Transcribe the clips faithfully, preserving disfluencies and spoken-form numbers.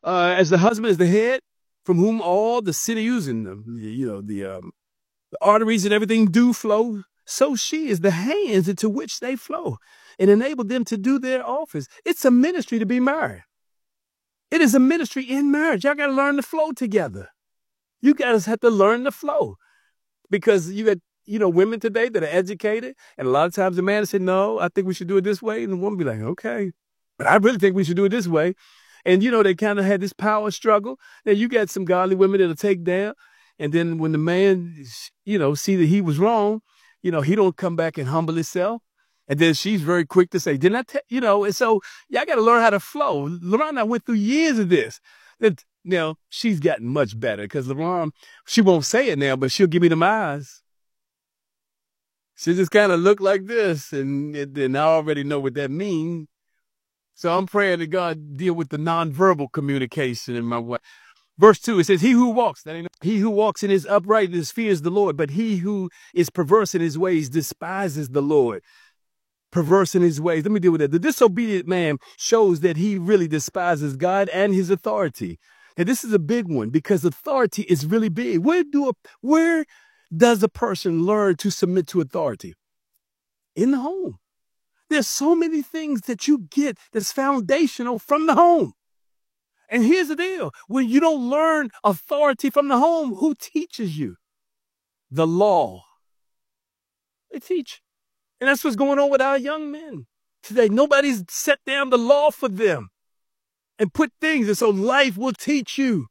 Uh, as the husband is the head, from whom all the sinews and the, you know, the, um, the arteries and everything do flow, so she is the hands into which they flow and enable them to do their office. It's a ministry to be married. It is a ministry in marriage. Y'all got to learn to flow together. You guys have to learn to flow, because you got, you know, women today that are educated, and a lot of times the man said, no, I think we should do it this way. And the woman be like, okay, but I really think we should do it this way. And, you know, they kind of had this power struggle. Now you got some godly women that'll take down. And then when the man, you know, see that he was wrong, you know, he don't come back and humble himself. And then she's very quick to say, didn't I tell you know, and so y'all got to learn how to flow. LaRon, I went through years of this. That, you know, she's gotten much better, because LaRon, she won't say it now, but she'll give me them eyes. She just kind of look like this, and then I already know what that means. So I'm praying that God deal with the nonverbal communication in my way. Verse two, it says, he who walks, that ain't, he who walks in his uprightness fears the Lord, but he who is perverse in his ways despises the Lord. Perverse in his ways. Let me deal with that. The disobedient man shows that he really despises God and his authority. And this is a big one, because authority is really big. Where do a, where does a person learn to submit to authority? In the home. There's so many things that you get that's foundational from the home. And here's the deal. When you don't learn authority from the home, who teaches you? The law. They teach. And that's what's going on with our young men today. Nobody's set down the law for them and put things, and so life will teach you.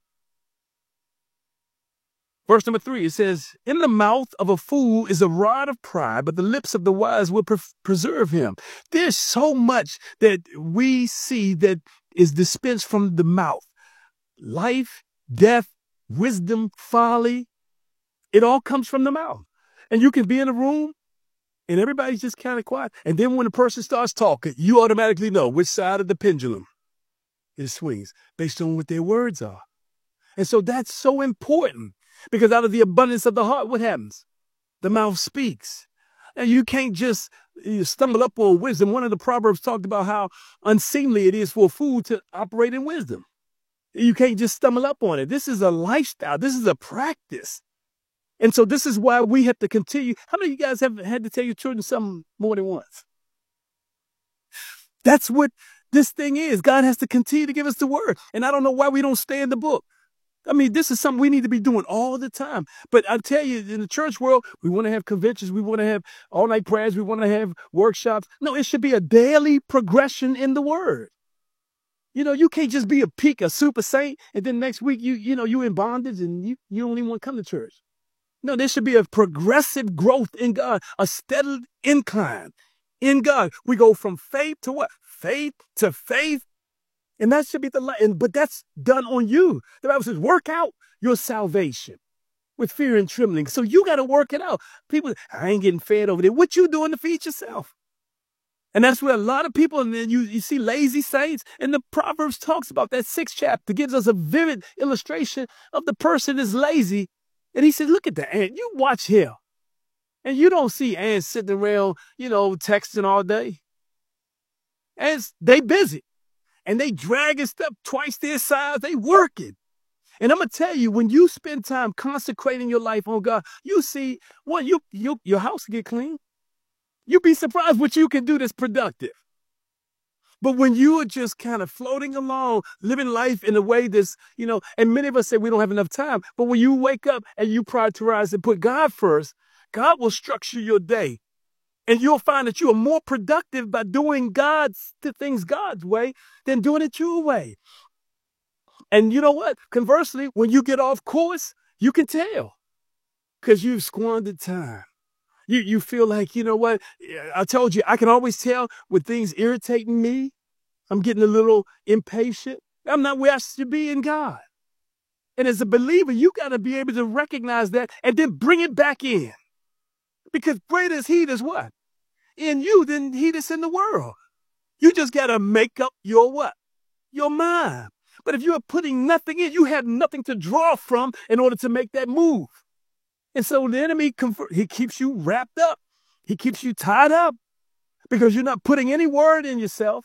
Verse number three, it says, in the mouth of a fool is a rod of pride, but the lips of the wise will pre- preserve him. There's so much that we see that is dispensed from the mouth. Life, death, wisdom, folly. It all comes from the mouth. And you can be in a room and everybody's just kind of quiet. And then when the person starts talking, you automatically know which side of the pendulum it swings based on what their words are. And so that's so important, because out of the abundance of the heart, what happens? The mouth speaks. And you can't just you stumble up on wisdom. One of the Proverbs talked about how unseemly it is for a fool to operate in wisdom. You can't just stumble up on it. This is a lifestyle. This is a practice. And so this is why we have to continue. How many of you guys have had to tell your children something more than once? That's what this thing is. God has to continue to give us the word. And I don't know why we don't stay in the book. I mean, this is something we need to be doing all the time. But I tell you, in the church world, we want to have conventions. We want to have all-night prayers. We want to have workshops. No, it should be a daily progression in the word. You know, you can't just be a peak, a super saint, and then next week, you you know, you in bondage and you, you don't even want to come to church. No, there should be a progressive growth in God, a steady incline in God. We go from faith to what? Faith to faith. And that should be the light. But that's done on you. The Bible says, work out your salvation with fear and trembling. So you got to work it out. People, I ain't getting fed over there. What you doing to feed yourself? And that's where a lot of people, and then you, you see lazy saints. And the Proverbs talks about that sixth chapter, gives us a vivid illustration of the person that's lazy. And he said, look at the ant. You watch him. And you don't see ants sitting around, you know, texting all day. Ants, they busy. And they dragging stuff twice their size. They working. And I'm going to tell you, when you spend time consecrating your life on God, you see, well, you, you, your house will get clean. You'd be surprised what you can do that's productive. But when you are just kind of floating along, living life in a way that's, you know, and many of us say we don't have enough time. But when you wake up and you prioritize and put God first, God will structure your day. And you'll find that you are more productive by doing God's the things God's way than doing it your way. And you know what? Conversely, when you get off course, you can tell, because you've squandered time. You you feel like, you know what? I told you, I can always tell when things irritating me. I'm getting a little impatient. I'm not where I should be in God. And as a believer, you got to be able to recognize that and then bring it back in. Because greater is he that's what? In you than he that's in the world. You just got to make up your what? Your mind. But if you are putting nothing in, you have nothing to draw from in order to make that move. And so the enemy, he keeps you wrapped up. He keeps you tied up because you're not putting any word in yourself.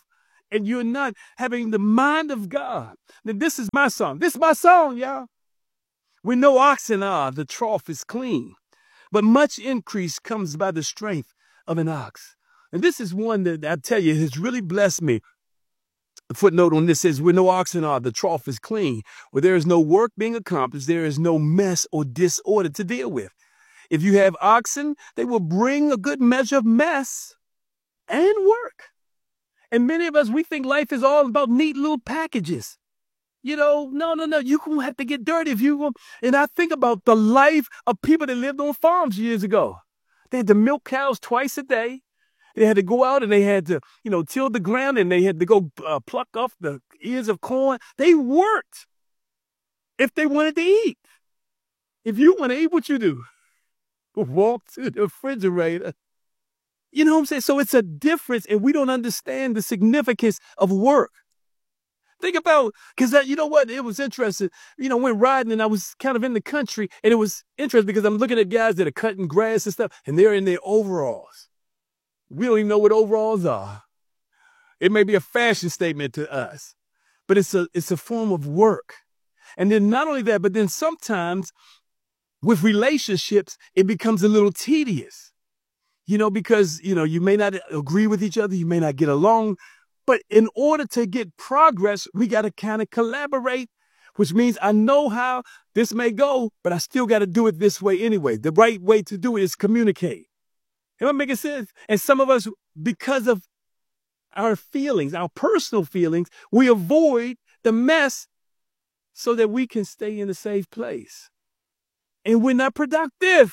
and you're not having the mind of God, then this is my song. This is my song, y'all. Where no oxen are, the trough is clean, but much increase comes by the strength of an ox. And this is one that I tell you has really blessed me. The footnote on this says, where no oxen are, the trough is clean. Where there is no work being accomplished, there is no mess or disorder to deal with. If you have oxen, they will bring a good measure of mess and work. And many of us, we think life is all about neat little packages. You know, no, no, no, you're going to have to get dirty if you want. And I think about the life of people that lived on farms years ago. They had to milk cows twice a day. They had to go out and they had to, you know, till the ground, and they had to go uh, pluck off the ears of corn. They worked if they wanted to eat. If you want to eat, what you do? Walk to the refrigerator. You know what I'm saying? So it's a difference, and we don't understand the significance of work. Think about, because you know what? It was interesting. You know, went riding, and I was kind of in the country, and it was interesting because I'm looking at guys that are cutting grass and stuff, and they're in their overalls. We don't even know what overalls are. It may be a fashion statement to us, but it's a it's a form of work. And then not only that, but then sometimes with relationships, it becomes a little tedious, you know, because, you know, you may not agree with each other. You may not get along. But in order to get progress, we got to kind of collaborate, which means I know how this may go, but I still got to do it this way anyway. The right way to do it is communicate. Am I making sense? And some of us, because of our feelings, our personal feelings, we avoid the mess so that we can stay in a safe place. And we're not productive.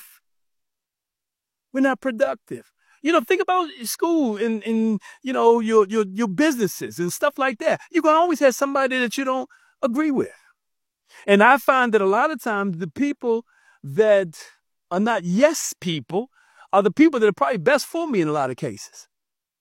We're not productive. You know, think about school and, and you know, your, your, your businesses and stuff like that. You're going to always have somebody that you don't agree with. And I find that a lot of times the people that are not yes people are the people that are probably best for me in a lot of cases.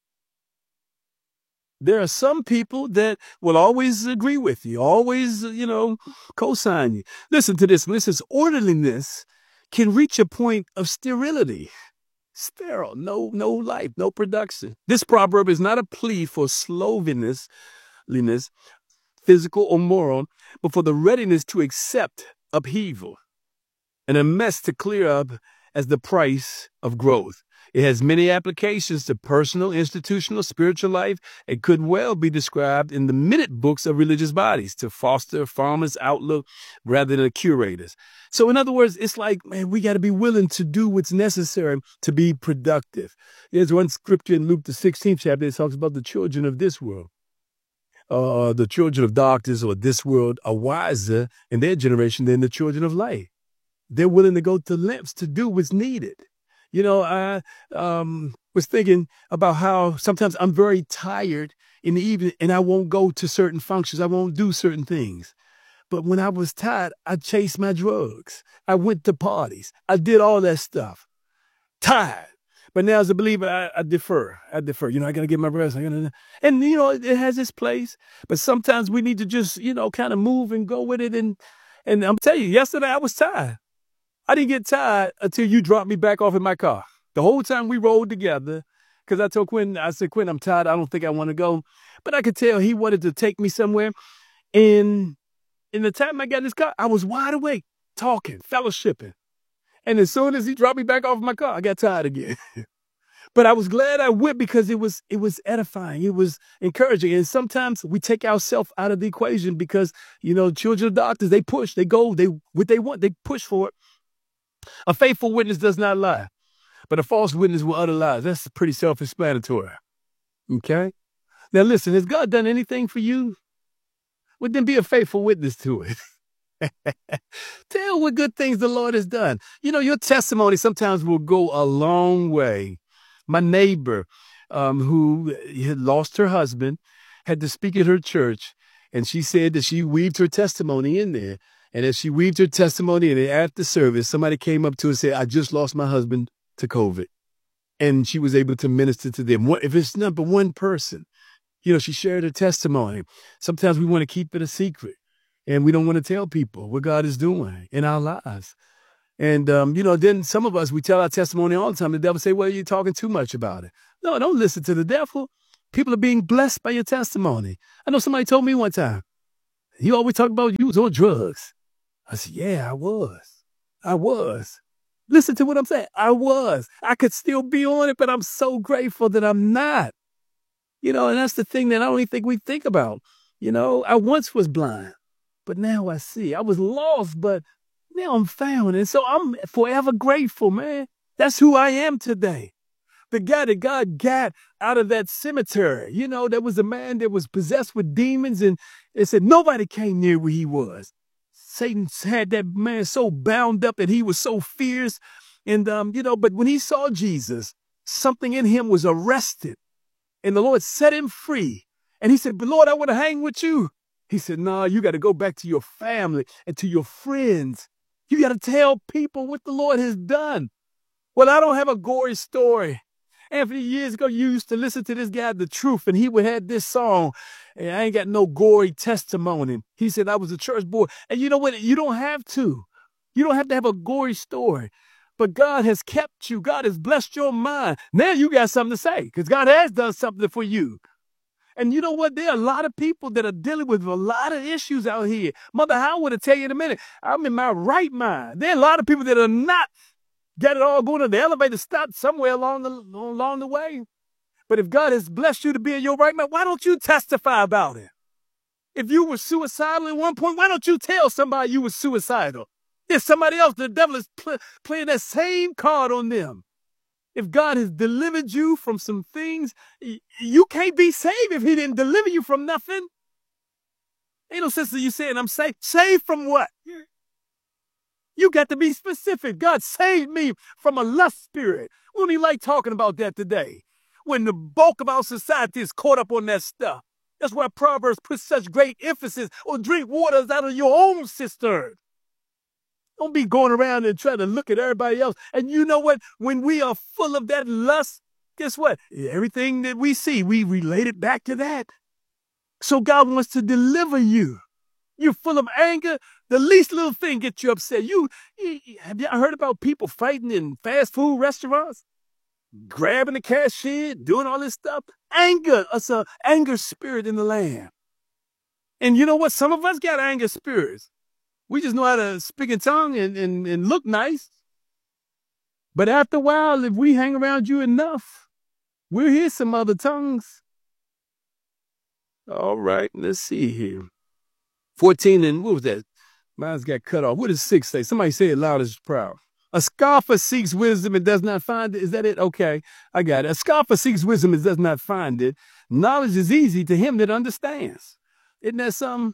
There are some people that will always agree with you, always, you know, co-sign you. Listen to this. This is orderliness can reach a point of sterility. Sterile, no, no life, no production. This proverb is not a plea for slovenliness, physical or moral, but for the readiness to accept upheaval and a mess to clear up as the price of growth. It has many applications to personal, institutional, spiritual life. It could well be described in the minute books of religious bodies to foster a farmer's outlook rather than a curator's. So in other words, it's like, man, we got to be willing to do what's necessary to be productive. There's one scripture in Luke, the sixteenth chapter, that talks about the children of this world. Uh, the children of darkness or this world are wiser in their generation than the children of light. They're willing to go to lengths to do what's needed. You know, I um, was thinking about how sometimes I'm very tired in the evening and I won't go to certain functions. I won't do certain things. But when I was tired, I chased my drugs. I went to parties. I did all that stuff. Tired. But now as a believer, I, I defer. I defer. You know, I got to get my rest. I gotta, and, you know, it, it has its place. But sometimes we need to just, you know, kind of move and go with it. And, and I'm telling you, yesterday I was tired. I didn't get tired until you dropped me back off in my car. The whole time we rode together, because I told Quentin, I said, Quentin, I'm tired. I don't think I want to go. But I could tell he wanted to take me somewhere. And in the time I got in his car, I was wide awake, talking, fellowshipping. And as soon as he dropped me back off my car, I got tired again. But I was glad I went because it was it was edifying. It was encouraging. And sometimes we take ourselves out of the equation because, you know, children of doctors, they push, they go, they what they want, they push for it. A faithful witness does not lie, but a false witness will utter lies. That's pretty self-explanatory. Okay? Now listen, has God done anything for you? Well, then be a faithful witness to it. Tell what good things the Lord has done. You know, your testimony sometimes will go a long way. My neighbor, um, who had lost her husband, had to speak at her church, and she said that she weaved her testimony in there. And as she weaved her testimony, and after service, somebody came up to her and said, I just lost my husband to COVID. And she was able to minister to them. If it's not but one person, you know, she shared her testimony. Sometimes we want to keep it a secret. And we don't want to tell people what God is doing in our lives. And, um, you know, then some of us, we tell our testimony all the time. The devil say, well, you're talking too much about it. No, don't listen to the devil. People are being blessed by your testimony. I know somebody told me one time, you always talk about you was on drugs. I said, yeah, I was. I was. Listen to what I'm saying. I was. I could still be on it, but I'm so grateful that I'm not. You know, and that's the thing that I don't even think we think about. You know, I once was blind, but now I see. I was lost, but now I'm found. And so I'm forever grateful, man. That's who I am today. The guy that God got out of that cemetery, you know, there was a man that was possessed with demons, and it said nobody came near where he was. Satan had that man so bound up that he was so fierce. And, um, you know, but when he saw Jesus, something in him was arrested, and the Lord set him free. And he said, but Lord, I want to hang with you. He said, no, nah, you got to go back to your family and to your friends. You got to tell people what the Lord has done. Well, I don't have a gory story. Anthony, years ago, you used to listen to this guy, The Truth, and he would have this song, and I ain't got no gory testimony. He said, I was a church boy. And you know what? You don't have to. You don't have to have a gory story. But God has kept you. God has blessed your mind. Now you got something to say, because God has done something for you. And you know what? There are a lot of people that are dealing with a lot of issues out here. Mother Howard will tell you in a minute, I'm in my right mind. There are a lot of people that are not got it all going on. The elevator stopped somewhere along the, along the way. But if God has blessed you to be in your right mind, why don't you testify about it? If you were suicidal at one point, why don't you tell somebody you were suicidal? There's somebody else, the devil is pl- playing that same card on them. If God has delivered you from some things, you can't be saved if he didn't deliver you from nothing. Ain't no sense of you saying, I'm saved. Saved from what? You got to be specific. God saved me from a lust spirit. We don't even like talking about that today, when the bulk of our society is caught up on that stuff. That's why Proverbs puts such great emphasis on drink waters out of your own cistern. Don't be going around and trying to look at everybody else. And you know what? When we are full of that lust, guess what? Everything that we see, we relate it back to that. So God wants to deliver you. You're full of anger. The least little thing gets you upset. You, you have you heard about people fighting in fast food restaurants? Grabbing the cashier, doing all this stuff? Anger. It's an anger spirit in the land. And you know what? Some of us got anger spirits. We just know how to speak in tongue and, and, and look nice. But after a while, if we hang around you enough, we'll hear some other tongues. All right, let's see here. fourteen and what was that? Mine's got cut off. What does six say? Somebody say it loud as proud. A scoffer seeks wisdom and does not find it. Is that it? Okay, I got it. A scoffer seeks wisdom and does not find it. Knowledge is easy to him that understands. Isn't that something?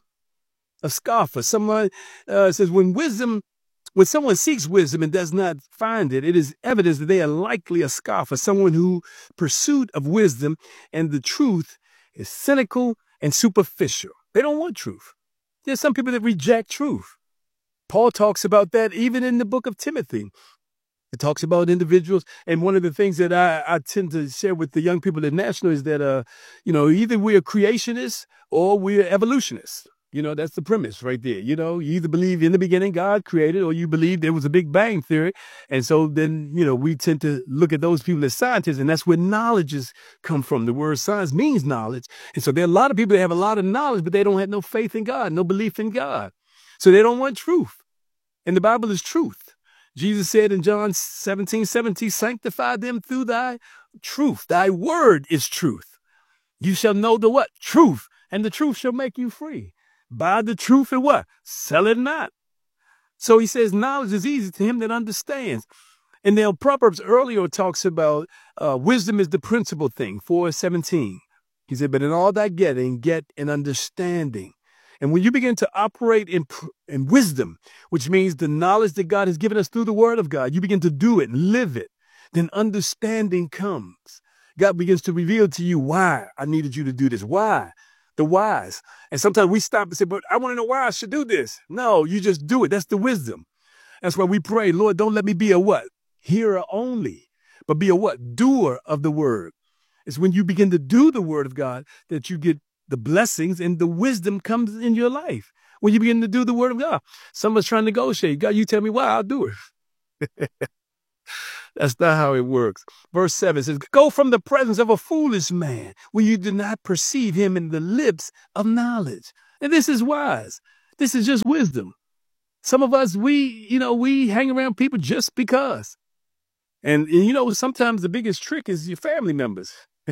A scoffer. Someone uh, says when wisdom, when someone seeks wisdom and does not find it, it is evidence that they are likely a scoffer, someone who pursuit of wisdom and the truth is cynical and superficial. They don't want truth. There's some people that reject truth. Paul talks about that even in the book of Timothy. It talks about individuals. And one of the things that I, I tend to share with the young people at National is that, uh, you know, either we're creationists or we're evolutionists. You know, that's the premise right there. You know, you either believe in the beginning God created or you believe there was a Big Bang theory. And so then, you know, we tend to look at those people as scientists, and that's where knowledge has come from. The word science means knowledge. And so there are a lot of people that have a lot of knowledge, but they don't have no faith in God, no belief in God. So they don't want truth. And the Bible is truth. Jesus said in John seventeen, seventeen, sanctify them through thy truth. Thy word is truth. You shall know the what? Truth. And the truth shall make you free. Buy the truth and what? Sell it not. So he says knowledge is easy to him that understands. And then Proverbs earlier talks about uh, wisdom is the principal thing, four seventeen. He said, but in all thy getting, get an understanding. And when you begin to operate in, in wisdom, which means the knowledge that God has given us through the word of God, you begin to do it, live it, then understanding comes. God begins to reveal to you why I needed you to do this. Why? The whys. And sometimes we stop and say, but I want to know why I should do this. No, you just do it. That's the wisdom. That's why we pray, Lord, don't let me be a what? Hearer only, but be a what? Doer of the word. It's when you begin to do the word of God that you get the blessings and the wisdom comes in your life. When you begin to do the word of God. Someone's trying to negotiate. God, you tell me why, I'll do it. That's not how it works. Verse seven says, go from the presence of a foolish man where you do not perceive him in the lips of knowledge. And this is wise. This is just wisdom. Some of us, we, you know, we hang around people just because. And, and you know, sometimes the biggest trick is your family members.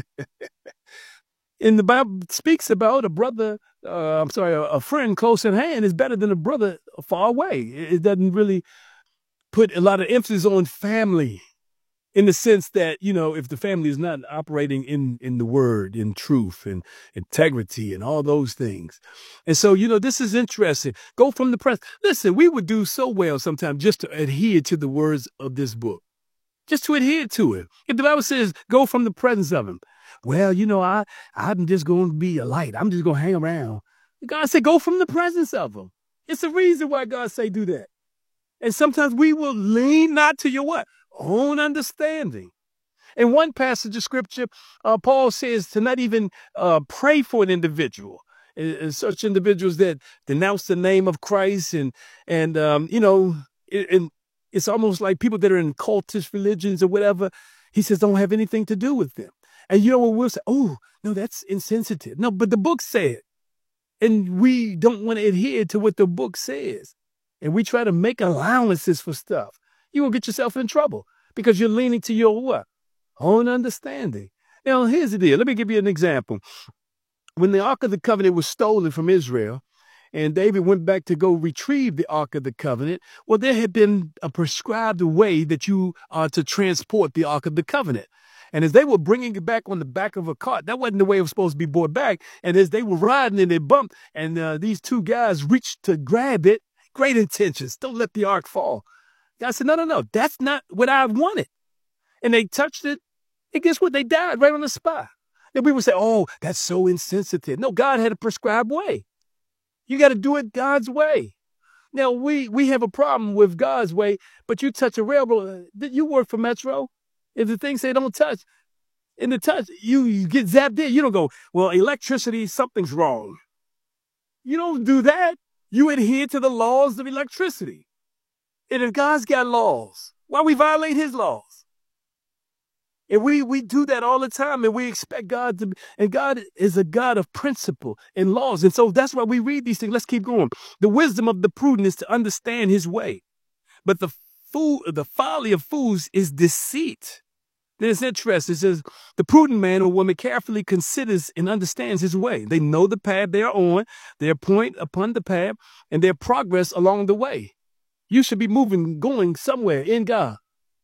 And the Bible speaks about a brother, uh, I'm sorry, a, a friend close at hand is better than a brother far away. It, it doesn't really put a lot of emphasis on family in the sense that, you know, if the family is not operating in, in the word, in truth and integrity and all those things. And so, you know, this is interesting. Go from the press. Listen, we would do so well sometimes just to adhere to the words of this book, just to adhere to it. If the Bible says, go from the presence of him. Well, you know, I, I'm just going to be a light. I'm just going to hang around. God said, go from the presence of him. It's the reason why God say do that. And sometimes we will lean not to your what? Own understanding. In one passage of scripture, uh, Paul says to not even uh, pray for an individual. And, and such individuals that denounce the name of Christ and, and um, you know, it, and it's almost like people that are in cultist religions or whatever. He says, don't have anything to do with them. And you know what we'll say? Oh, no, that's insensitive. No, but the book said, and we don't want to adhere to what the book says. And we try to make allowances for stuff. You will get yourself in trouble because you're leaning to your what? Own understanding. Now, here's the deal. Let me give you an example. When the Ark of the Covenant was stolen from Israel, and David went back to go retrieve the Ark of the Covenant, well, there had been a prescribed way that you are to transport the Ark of the Covenant. And as they were bringing it back on the back of a cart, that wasn't the way it was supposed to be brought back. And as they were riding and they bumped, and uh, these two guys reached to grab it, great intentions. Don't let the ark fall. God said, no, no, no, that's not what I wanted. And they touched it, and guess what? They died right on the spot. And we would say, oh, that's so insensitive. No, God had a prescribed way. You got to do it God's way. Now, we, we have a problem with God's way, but you touch a railroad. Did you work for Metro? If the thing say don't touch, in the touch, you, you get zapped in. You don't go, well, electricity, something's wrong. You don't do that. You adhere to the laws of electricity. And if God's got laws, why we violate his laws? And we, we do that all the time, and we expect God to, and God is a God of principle and laws. And so that's why we read these things. Let's keep going. The wisdom of the prudent is to understand his way. But the fool, the folly of fools is deceit. Then it's interesting. It says, the prudent man or woman carefully considers and understands his way. They know the path they are on, their point upon the path, and their progress along the way. You should be moving, going somewhere in God.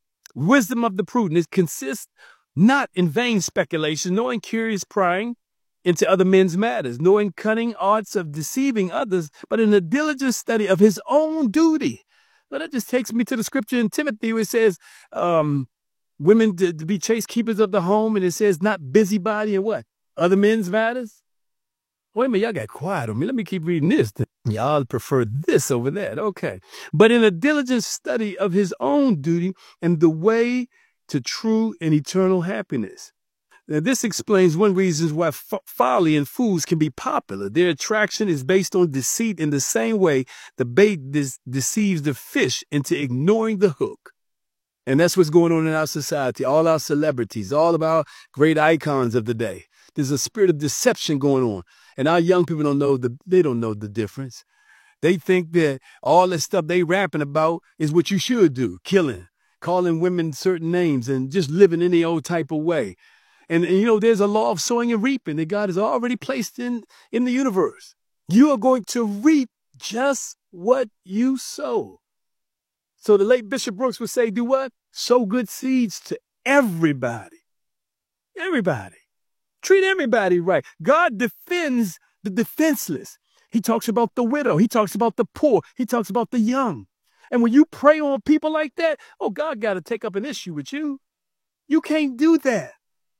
Wisdom of the prudent, it consists not in vain speculation, nor in curious prying into other men's matters, nor in cunning arts of deceiving others, but in a diligent study of his own duty. Well, that just takes me to the scripture in Timothy where it says, um, women to, to be chaste keepers of the home, and it says not busybody in what? Other men's matters? Wait a minute, y'all got quiet on me. Let me keep reading this. Y'all prefer this over that. Okay. But in a diligent study of his own duty and the way to true and eternal happiness. Now, this explains one reason why f- folly and fools can be popular. Their attraction is based on deceit in the same way the bait dis- deceives the fish into ignoring the hook. And that's what's going on in our society. All our celebrities, all of our great icons of the day. There's a spirit of deception going on. And our young people don't know the, they don't know the difference. They think that all the stuff they rapping about is what you should do. Killing, calling women certain names, and just living any old type of way. And, and, you know, there's a law of sowing and reaping that God has already placed in, in the universe. You are going to reap just what you sow. So the late Bishop Brooks would say, do what? Sow good seeds to everybody. Everybody. Treat everybody right. God defends the defenseless. He talks about the widow. He talks about the poor. He talks about the young. And when you pray on people like that, oh, God got to take up an issue with you. You can't do that.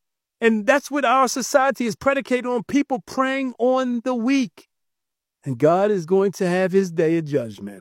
And that's what our society is predicated on, people preying on the weak. And God is going to have his day of judgment.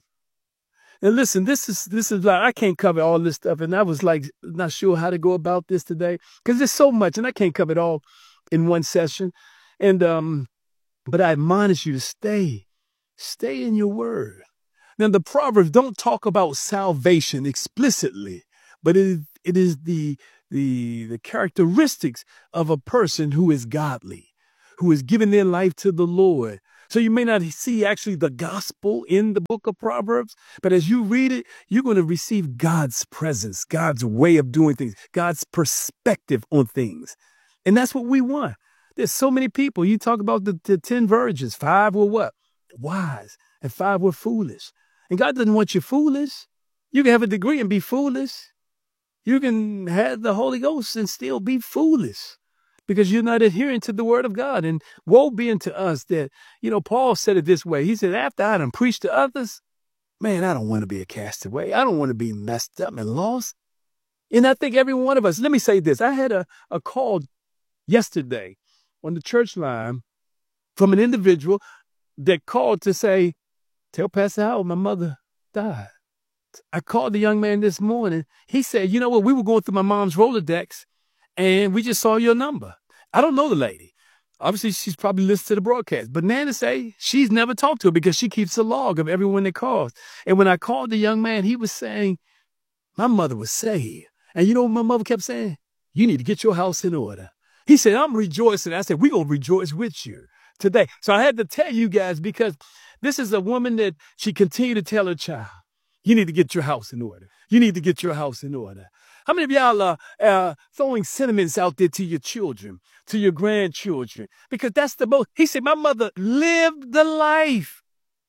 And listen, this is, this is like, I can't cover all this stuff. And I was like, not sure how to go about this today because there's so much and I can't cover it all in one session. And, um, but I admonish you to stay, stay in your word. Now the Proverbs don't talk about salvation explicitly, but it is, it is the, the, the characteristics of a person who is godly, who is giving their life to the Lord. So you may not see actually the gospel in the book of Proverbs, but as you read it, you're going to receive God's presence, God's way of doing things, God's perspective on things. And that's what we want. There's so many people. You talk about the, the ten virgins. Five were what? Wise. And five were foolish. And God doesn't want you foolish. You can have a degree and be foolish. You can have the Holy Ghost and still be foolish, because you're not adhering to the word of God. And woe be unto us that, you know, Paul said it this way. He said, after I done preached to others, man, I don't want to be a castaway. I don't want to be messed up and lost. And I think every one of us, let me say this. I had a, a call yesterday on the church line from an individual that called to say, tell Pastor Howard my mother died. I called the young man this morning. He said, you know what? We were going through my mom's Rolodex, and we just saw your number. I don't know the lady. Obviously, she's probably listened to the broadcast. But Nana say she's never talked to her because she keeps a log of everyone that calls. And when I called the young man, he was saying, my mother was saved. And you know what my mother kept saying? You need to get your house in order. He said, I'm rejoicing. I said, we're going to rejoice with you today. So I had to tell you guys, because this is a woman that she continued to tell her child, you need to get your house in order. You need to get your house in order. How many of y'all are uh, throwing sentiments out there to your children, to your grandchildren? Because that's the most. He said, my mother lived the life.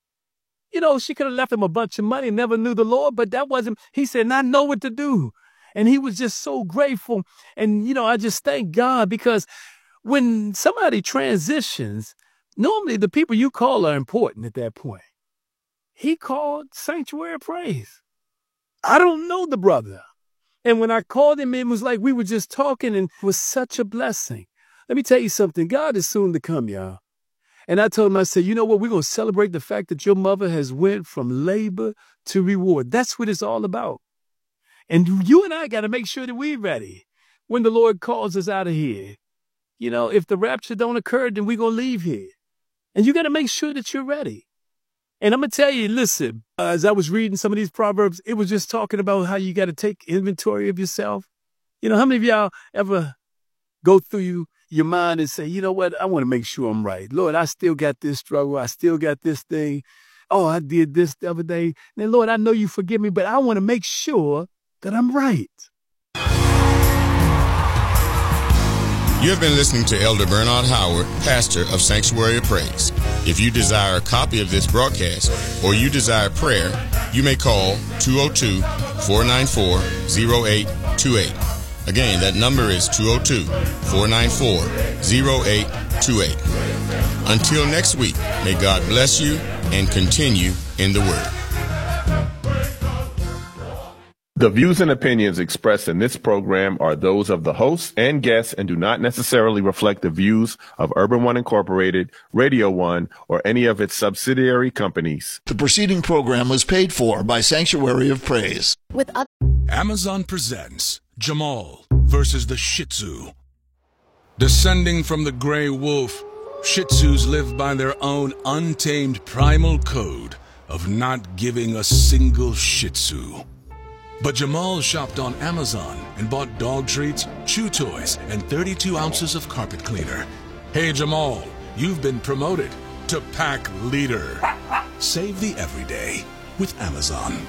You know, she could have left him a bunch of money and never knew the Lord, but that wasn't. He said, and I know what to do. And he was just so grateful. And, you know, I just thank God, because when somebody transitions, normally the people you call are important at that point. He called Sanctuary of Praise. I don't know the brother. And when I called him, it was like we were just talking, and it was such a blessing. Let me tell you something. God is soon to come, y'all. And I told him, I said, you know what? We're going to celebrate the fact that your mother has went from labor to reward. That's what it's all about. And you and I got to make sure that we're ready when the Lord calls us out of here. You know, if the rapture don't occur, then we're going to leave here. And you got to make sure that you're ready. And I'm going to tell you, listen, uh, as I was reading some of these Proverbs, it was just talking about how you got to take inventory of yourself. You know, how many of y'all ever go through you, your mind and say, you know what, I want to make sure I'm right. Lord, I still got this struggle. I still got this thing. Oh, I did this the other day. And Lord, I know you forgive me, but I want to make sure that I'm right. You have been listening to Elder Bernard Howard, pastor of Sanctuary of Praise. If you desire a copy of this broadcast or you desire prayer, you may call two oh two, four nine four, oh eight two eight. Again, that number is two oh two, four nine four, oh eight two eight. Until next week, may God bless you and continue in the Word. The views and opinions expressed in this program are those of the hosts and guests and do not necessarily reflect the views of Urban One Incorporated, Radio One, or any of its subsidiary companies. The preceding program was paid for by Sanctuary of Praise. With other- Amazon presents Jamal versus the Shih Tzu. Descending from the gray wolf, Shih Tzus live by their own untamed primal code of not giving a single Shih Tzu. But Jamal shopped on Amazon and bought dog treats, chew toys, and thirty-two ounces of carpet cleaner. Hey Jamal, you've been promoted to pack leader. Save the everyday with Amazon.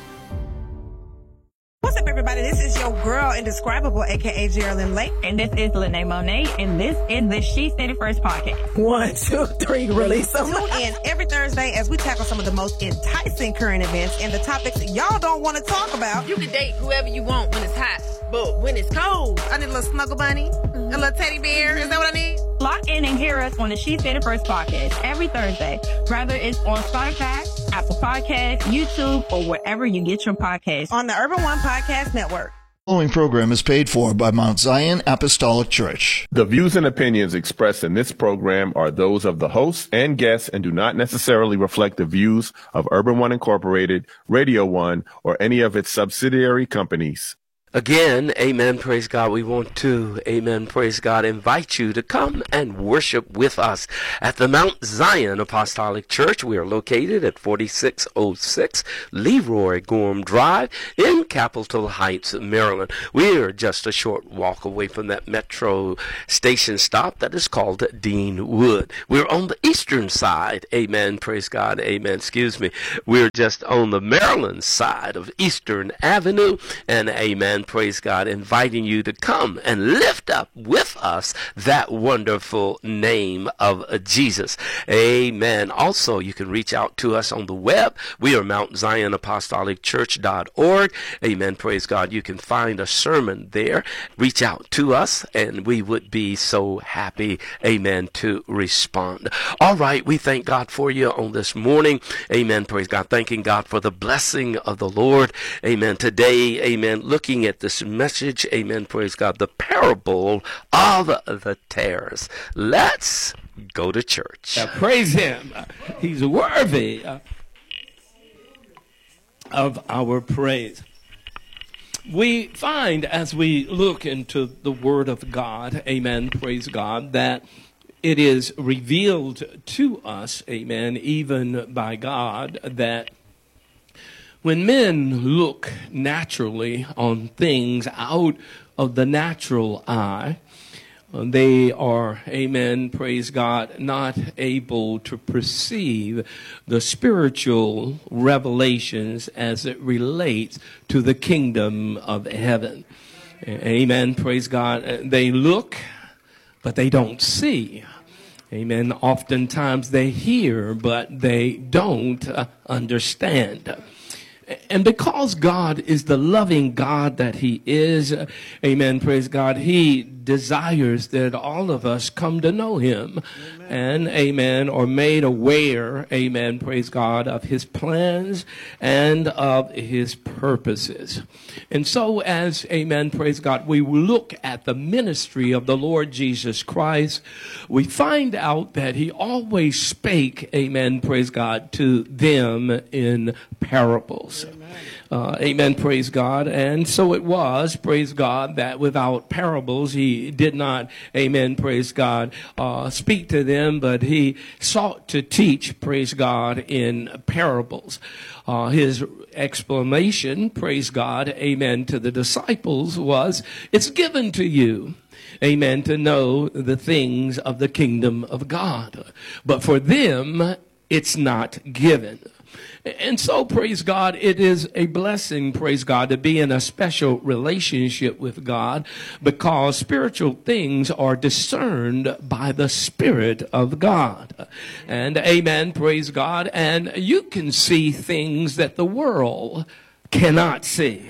What's up, everybody? This is your girl, Indescribable, a k a. Geraldine Lake. And this is Lene Monet, and this is the She Said It First podcast. One, two, three, release them. Tune in every Thursday as we tackle some of the most enticing current events and the topics y'all don't want to talk about. You can date whoever you want when it's hot, but when it's cold, I need a little snuggle bunny, mm-hmm. a little teddy bear. Is that what I need? Lock in and hear us on the She Said It First podcast every Thursday, whether it's on Spotify, Apple Podcasts, YouTube, or wherever you get your podcasts. On the Urban One Podcast Network. The following program is paid for by Mount Zion Apostolic Church. The views and opinions expressed in this program are those of the hosts and guests and do not necessarily reflect the views of Urban One Incorporated, Radio One, or any of its subsidiary companies. Again, amen, praise God, we want to, amen, praise God, invite you to come and worship with us at the Mount Zion Apostolic Church. We are located at forty-six oh six Leroy Gorham Drive in Capitol Heights, Maryland. We are just a short walk away from that metro station stop that is called Dean Wood. We're on the eastern side, amen, praise God, amen, excuse me. We're just on the Maryland side of Eastern Avenue, and amen, praise God, inviting you to come and lift up with us that wonderful name of Jesus. Amen. Also, you can reach out to us on the web. We are Mount Zion Apostolic Church dot org. Amen. Praise God. You can find a sermon there. Reach out to us, and we would be so happy, amen, to respond. All right. We thank God for you on this morning. Amen. Praise God. Thanking God for the blessing of the Lord. Amen. Today, amen, looking at this message, amen, praise God, the parable of the tares. Let's go to church. Uh, praise him. Uh, he's worthy uh, of our praise. We find as we look into the Word of God, amen, praise God, that it is revealed to us, amen, even by God, that when men look naturally on things out of the natural eye, they are, amen, praise God, not able to perceive the spiritual revelations as it relates to the kingdom of heaven. Amen, praise God. They look, but they don't see. Amen. Oftentimes they hear, but they don't uh, understand. And because God is the loving God that he is, amen, praise God, he desires that all of us come to know him. Amen. And, amen, are made aware, amen, praise God, of his plans and of his purposes. And so as, amen, praise God, we look at the ministry of the Lord Jesus Christ, we find out that he always spake, amen, praise God, to them in parables. Amen. Uh, amen, praise God. And so it was, praise God, that without parables, he did not, amen, praise God, uh, speak to them, but he sought to teach, praise God, in parables. Uh, his explanation, praise God, amen, to the disciples was, it's given to you, amen, to know the things of the kingdom of God. But for them, it's not given. And so, praise God, it is a blessing, praise God, to be in a special relationship with God, because spiritual things are discerned by the Spirit of God. And amen, praise God. And you can see things that the world cannot see.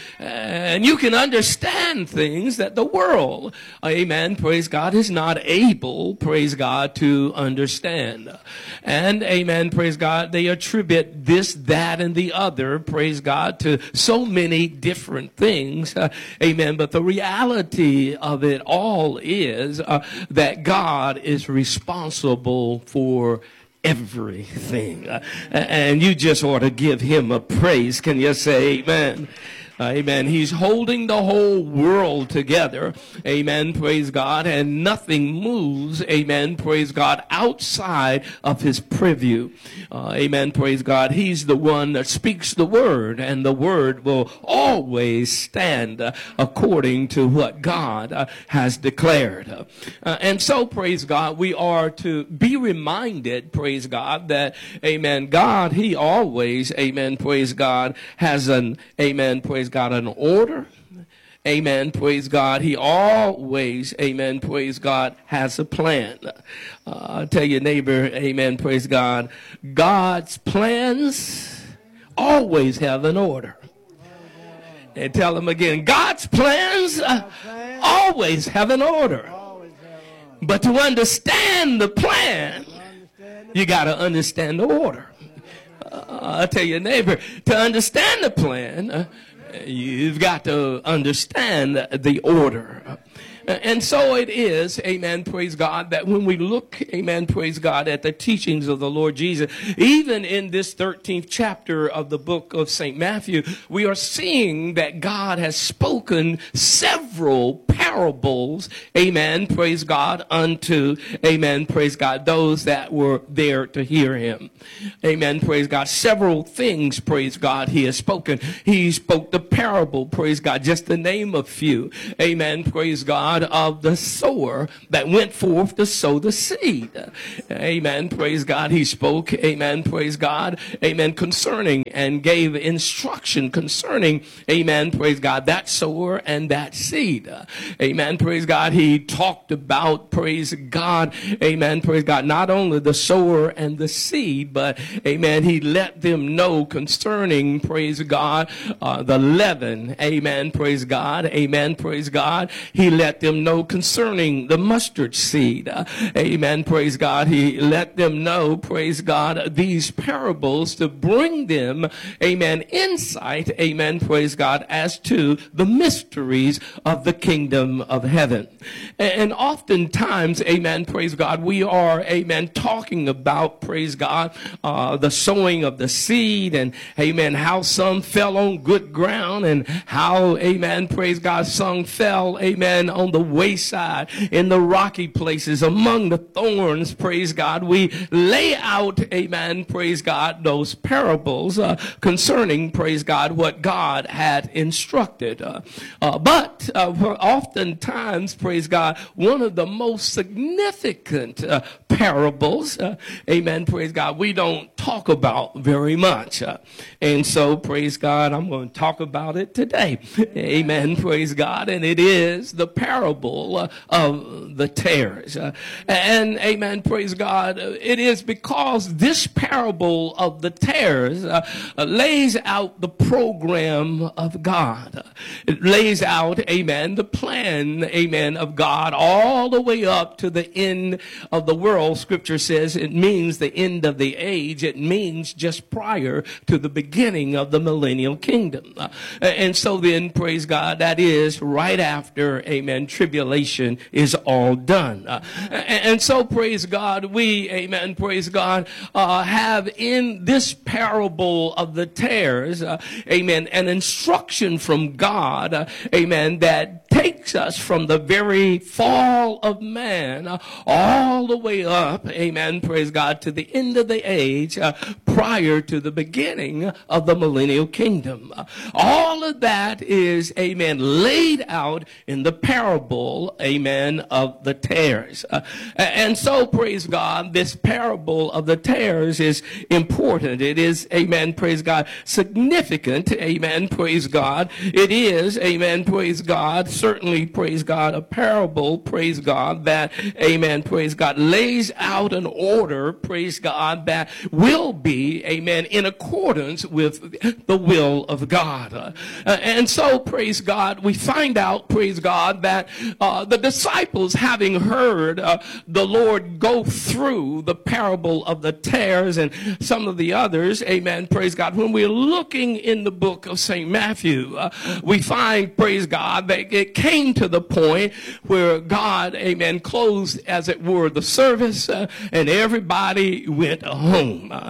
And you can understand things that the world, amen, praise God, is not able, praise God, to understand. And, amen, praise God, they attribute this, that, and the other, praise God, to so many different things. Uh, amen. But the reality of it all is uh, that God is responsible for everything. Uh, and you just ought to give him a praise. Can you say amen? Amen. He's holding the whole world together. Amen. Praise God. And nothing moves. Amen. Praise God. Outside of his preview. Uh, amen. Praise God. He's the one that speaks the word, and the word will always stand uh, according to what God uh, has declared. Uh, and so, praise God, we are to be reminded, praise God, that, amen, God, he always, amen, praise God, has an, amen, praise God, an order. Amen. Praise God. He always, amen, praise God, has a plan. Uh, tell your neighbor, amen, praise God, God's plans always have an order. And tell him again, God's plans uh, always have an order. But to understand the plan, you got to understand the order. Uh, I tell your neighbor, to understand the plan, uh, you've got to understand the order. And so it is, amen, praise God, that when we look, amen, praise God, at the teachings of the Lord Jesus, even in this thirteenth chapter of the book of Saint Matthew, we are seeing that God has spoken several parables, amen, praise God, unto, amen, praise God, those that were there to hear him. Amen, praise God. Several things, praise God, he has spoken. He spoke the parable, praise God, just to name a few, amen, praise God, of the sower that went forth to sow the seed. Amen, praise God. He spoke, amen, praise God, amen, concerning and gave instruction concerning, amen, praise God, that sower and that seed. Amen, praise God. He talked about, praise God, amen, praise God, not only the sower and the seed, but, amen, he let them know concerning, praise God, uh, the leaven, amen, praise God, amen, praise God. He let them know concerning the mustard seed, uh, amen, praise God. He let them know, praise God, these parables to bring them, amen, insight, amen, praise God, as to the mysteries of the kingdom of heaven. And oftentimes, amen, praise God, we are, amen, talking about, praise God, uh, the sowing of the seed and, amen, how some fell on good ground and how, amen, praise God, some fell, amen, on the wayside, in the rocky places, among the thorns, praise God. We lay out, amen, praise God, those parables uh, concerning, praise God, what God had instructed. Uh, uh, but uh, oftentimes, praise God, one of the most significant uh, parables, uh, amen, praise God, we don't talk about very much. Uh, and so, praise God, I'm going to talk about it today. Amen, praise God. And it is the parable uh, of the tares. Uh, and, amen, praise God, it is because this parable of the tares uh, uh, lays out the program of God. It lays out, amen, the plan, amen, of God all the way up to the end of the world. Scripture says it means the end of the age. It means just prior to the beginning of the millennial kingdom. Uh, and so then, praise God, that is right after, amen, tribulation is all done. Uh, and, and so, praise God, we, amen, praise God, uh, have in this parable of the tares, uh, amen, an instruction from God, uh, amen, that takes us from the very fall of man uh, all the way up, amen, praise God, to the end of the age uh, prior to the beginning of the millennial kingdom. Uh, all of that is, amen, laid out in the parable, amen, of the tares. Uh, and so, praise God, this parable of the tares is important. It is, amen, praise God, significant, amen, praise God. It is, amen, praise God, certainly, praise God, a parable, praise God, that, amen, praise God, lays out an order, praise God, that will be, amen, in accordance with the will of God. Uh, and so, praise God, we find out, praise God, that uh, the disciples, having heard uh, the Lord go through the parable of the tares and some of the others, amen, praise God, when we're looking in the book of Saint Matthew, uh, we find, praise God, that it came to the point where God, amen, closed, as it were, the service, uh, and everybody went home. Uh,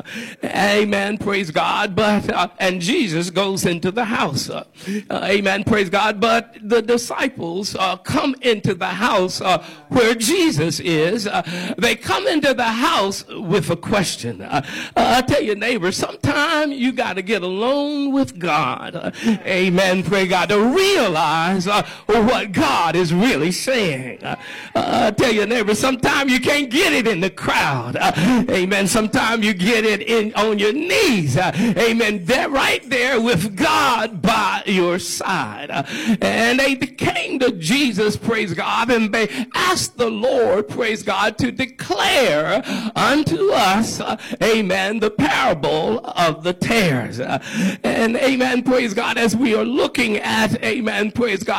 amen, praise God, but, uh, and Jesus goes into the house. Uh, uh, amen, praise God, but the disciples uh, come into the house uh, where Jesus is. Uh, they come into the house with a question. Uh, uh, I tell your neighbor, sometimes you got to get alone with God. Uh, amen, praise God, to realize uh, what God is really saying. Uh, uh, I tell your neighbor, sometimes you can't get it in the crowd. Uh, amen. Sometimes you get it in on your knees. Uh, amen. They're right there with God by your side. Uh, and they came to Jesus, praise God, and they asked the Lord, praise God, to declare unto us, uh, amen, the parable of the tares. Uh, and amen, praise God, as we are looking at, amen, praise God, God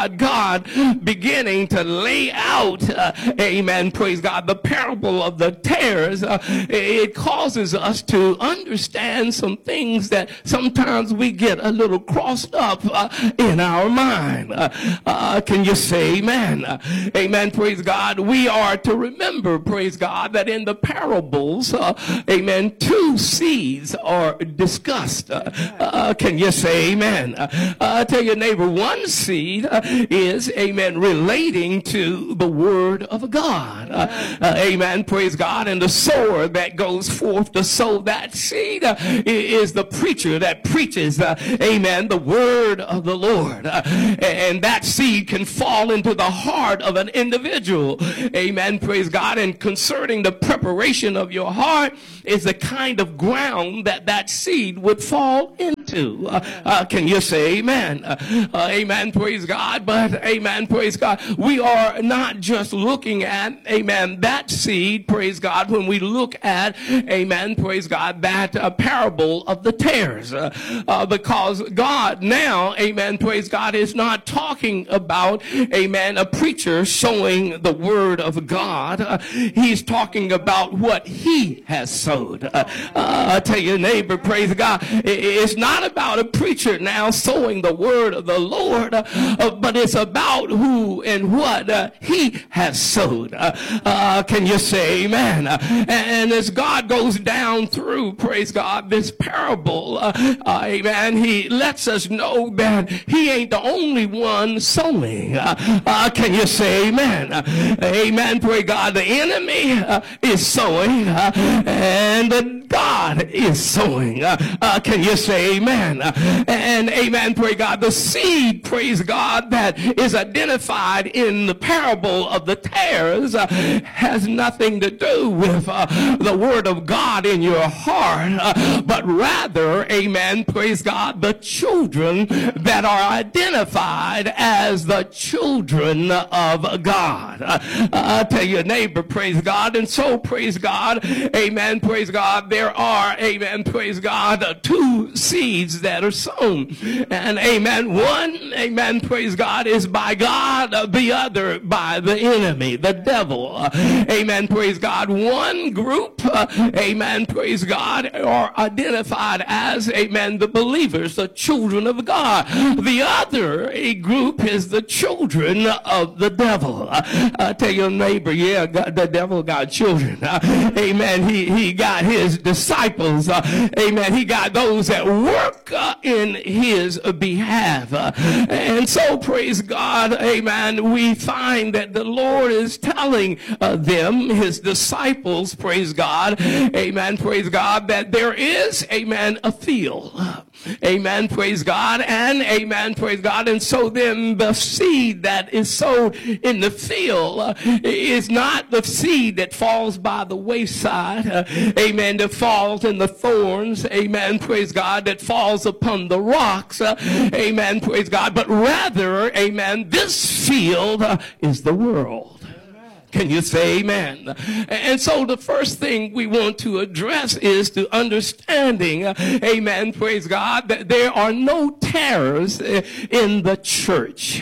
God beginning to lay out, uh, amen, praise God, the parable of the tares, uh, it causes us to understand some things that sometimes we get a little crossed up uh, in our mind. Uh, uh, can you say amen? Uh, amen, praise God. We are to remember, praise God, that in the parables, uh, amen, two seeds are discussed. Uh, uh, can you say amen? Uh, uh, tell your neighbor, one seed uh, is, amen, relating to the word of God. Uh, uh, amen, praise God. And the sower that goes forth to sow that seed uh, is the preacher that preaches, uh, amen, the word of the Lord. Uh, and that seed can fall into the heart of an individual. Amen, praise God. And concerning the preparation of your heart is the kind of ground that that seed would fall into. Uh, uh, can you say amen? Uh, uh, amen, praise God. But amen, praise God, we are not just looking at, amen, that seed, praise God, when we look at, amen, praise God, that uh, parable of the tares. Uh, uh, because God now, amen, praise God, is not talking about, amen, a preacher sowing the word of God. Uh, he's talking about what he has sowed. Uh, uh, tell your neighbor, praise God, it's not about a preacher now sowing the word of the Lord, uh, uh, but it's about who and what uh, he has sowed. Uh, uh, can you say amen? Uh, and as God goes down through, praise God, this parable, uh, uh, amen, he lets us know that he ain't the only one sowing. Uh, uh, can you say amen? Uh, amen, praise God. The enemy uh, is sowing uh, and the God is sowing. Uh, uh, can you say amen? Uh, and amen, praise God. The seed, praise God, that is identified in the parable of the tares uh, has nothing to do with uh, the word of God in your heart, uh, but rather, amen, praise God, the children that are identified as the children of God. Uh, uh, tell your neighbor, praise God. And so, praise God, amen, praise God, there are, amen, praise God, uh, two seeds that are sown. And amen, one, amen, praise God, is by God, uh, the other by the enemy, the devil. Uh, amen, praise God. One group, uh, amen, praise God, are identified as, amen, the believers, the children of God. The other a group is the children of the devil. Uh, uh, tell your neighbor, yeah, God, the devil got children. Uh, amen. He, he got his disciples. Uh, amen. He got those that work uh, in his behalf. Uh, and so, praise God, amen, we find that the Lord is telling uh, them, his disciples, praise God, amen, praise God, that there is, amen, a field. Amen, praise God, and amen, praise God. And so then the seed that is sowed in the field uh, is not the seed that falls by the wayside, uh, amen, that falls in the thorns, amen, praise God, that falls upon the rocks, uh, amen, praise God, but rather, amen, this field uh, is the world. Can you say amen? And so the first thing we want to address is to understanding, uh, amen, praise God, that there are no tares uh, in the church.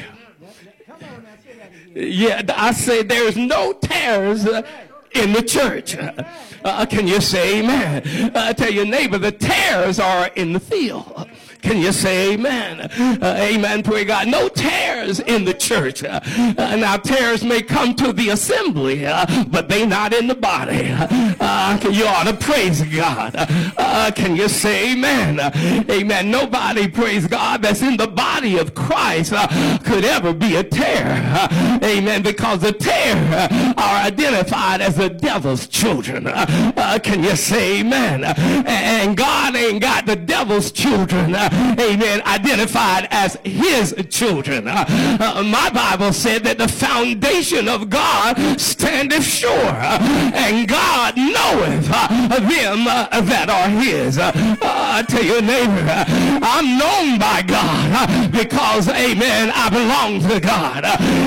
Yeah, I say there's no tares uh, in the church. Uh, can you say amen? Uh, tell your neighbor, the tares are in the field. Can you say amen? Uh, amen, pray God. No tares in the church. Uh, uh, now, tares may come to the assembly, uh, but they not in the body. Uh, you ought to praise God. Uh, can you say amen? Uh, amen. Nobody, praise God, that's in the body of Christ uh, could ever be a tare. Uh, amen. Because the tare uh, are identified as the devil's children. Uh, uh, can you say amen? Uh, and God ain't got the devil's children. Uh, Amen. Identified as his children. Uh, uh, my Bible said that the foundation of God standeth sure, uh, and God knoweth uh, them uh, that are his. Uh, uh, tell your neighbor, uh, I'm known by God uh, because, amen, I belong to God. Uh, amen.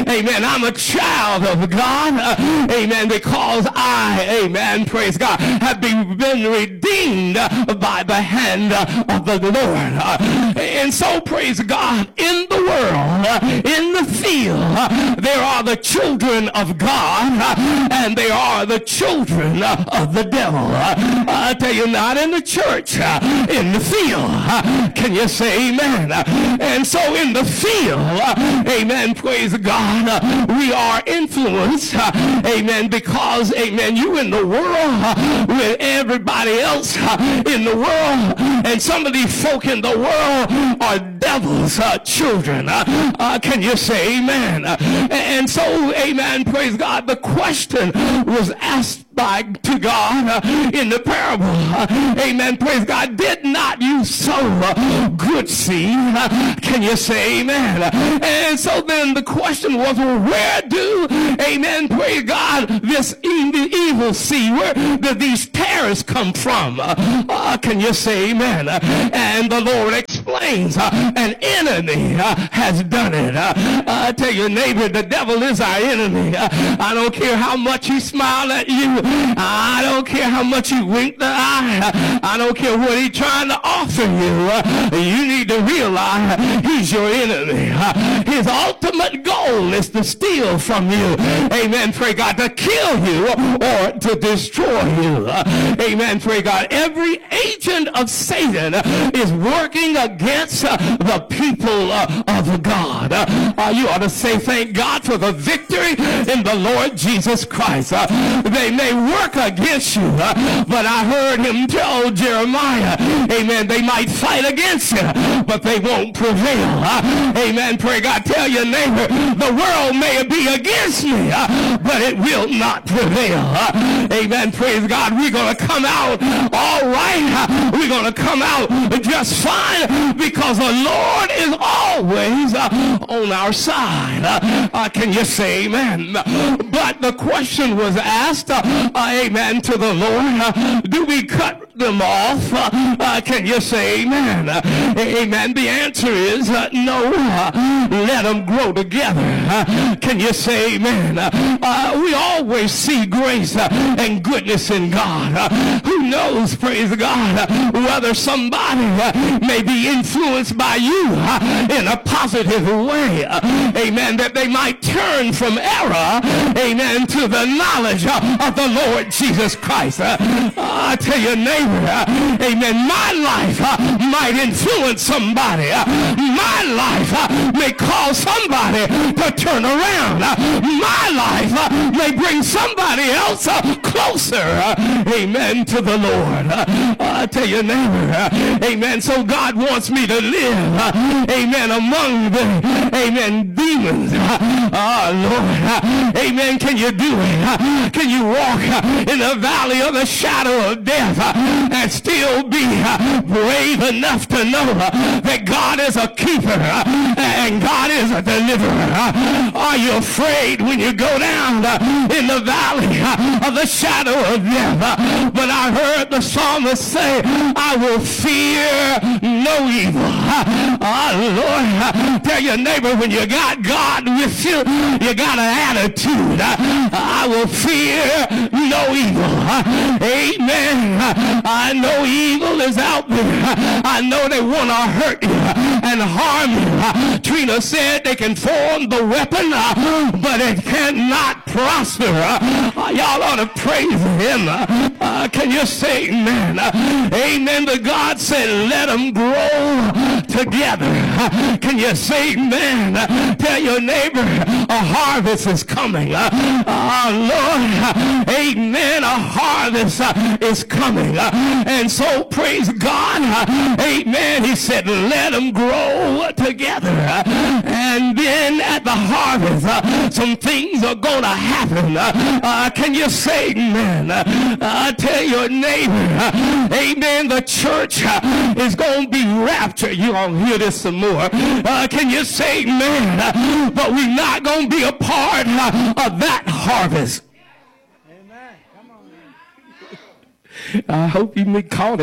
I'm a child of God. Uh, amen. Because I, amen, praise God, have been, been redeemed by the hand of the Lord. Uh, and so, praise God, in the world, uh, in the field, uh, there are the children of God, uh, and they are the children uh, of the devil. Uh, I tell you, not in the church, uh, in the field. Uh, can you say amen? Uh, and so in the field, uh, amen, praise God, uh, we are influenced, uh, amen, because, amen, you in the world uh, with everybody else uh, in the world, and some of these folk in the world are devil's uh, children. Uh, uh, can you say amen? Uh, and so, amen, praise God, the question was asked by to God uh, in the parable. Uh, amen, praise God. Did not you sow uh, good seed? Uh, can you say amen? Uh, and so then the question was, well, where do, amen, praise God, this evil, evil seed, where do these tares come from? Uh, uh, can you say amen? Uh, and the Lord explains, uh, an enemy uh, has done it. Uh, I tell your neighbor, the devil is our enemy. Uh, I don't care how much he smiled at you. I don't care how much you wink the eye. I don't care what he's trying to offer you. You need to realize he's your enemy. His ultimate goal is to steal from you. Amen. Pray God, to kill you or to destroy you. Amen. Pray God. Every agent of Satan is working against the people of God. You ought to say thank God for the victory in the Lord Jesus Christ. They may work against you, but I heard him tell Jeremiah, amen, they might fight against you, but they won't prevail. Amen. Pray God. Tell your neighbor, the world may be against me, but it will not prevail. Amen. Praise God. We're going to come out all right. We're going to come out just fine because the Lord is always on our side. Uh, can you say amen? But the question was asked, uh, amen, to the Lord, uh, do we cut them off? Uh, uh, can you say amen? Uh, amen. The answer is uh, no. Uh, let them grow together. Uh, can you say amen? Uh, uh, we always see grace uh, and goodness in God. Uh, who knows, praise God, uh, whether somebody uh, may be influenced by you uh, in a positive way. Uh, amen. That they might turn from error, amen, to the knowledge uh, of the Lord Jesus Christ. Uh, uh, I tell your neighbor, uh, amen, my life uh, might influence somebody. Uh, my life uh, may cause somebody to turn around. Uh, my life uh, may bring somebody else uh, closer, uh, amen, to the Lord. Uh, I tell your neighbor, uh, amen, so God wants me to live, uh, amen, among the, amen, demons. Uh, oh, Lord, uh, amen, can you do it? Uh, can you walk uh, in the valley of the shadow of death uh, and still be uh, brave enough to know uh, that God is a keeper uh, and God is a deliverer? Uh, are you afraid when you go down uh, in the valley uh, of the shadow of death? Uh, but I heard the psalmist say, I will fear no evil. Uh, oh, Lord, uh, tell your neighbor, when you got God with you, you got an attitude. Uh, I will fear no evil. Uh, amen. Uh, I know evil is out there. Uh, I know they want to hurt you and harm you. Uh, Trina said they can form the weapon, uh, but it cannot prosper. Uh, y'all ought to praise him. Uh, uh, can you say amen? Uh, amen. But God said, let them grow together. Uh, can you say amen? Uh, tell your neighbor, a harvest is coming. Uh, uh, Lord, uh, amen. A harvest uh, is coming. Uh, and so, praise God. Uh, amen. He said, let them grow together. Uh, and then at the harvest, uh, some things are going to happen. Uh, uh, can you say amen? Uh, I tell your neighbor, uh, amen, the church uh, is going to be raptured. You're going to hear this some more. Uh, can you say amen? Uh, but we're not going to be a part uh, of that harvest. Amen. Come on, man. I hope you caught it.